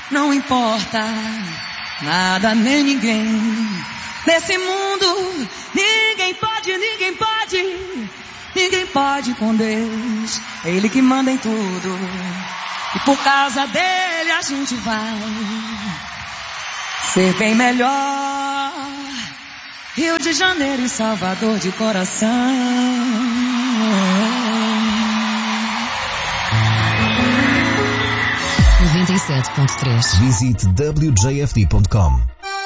não importa nada nem ninguém. Nesse mundo, ninguém pode com Deus. É Ele que manda em tudo. E por causa dele a gente vai ser bem melhor. Rio de Janeiro e Salvador de coração. 97.3. Visite wjfd.com.